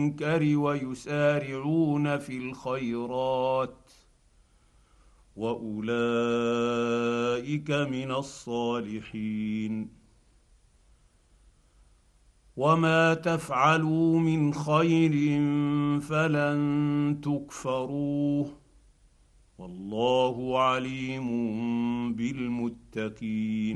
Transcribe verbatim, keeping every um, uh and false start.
المنكر ويسارعون في الخيرات واولئك من الصالحين. وما تفعلوا من خير فلن تكفروه والله عليم بالمتقين.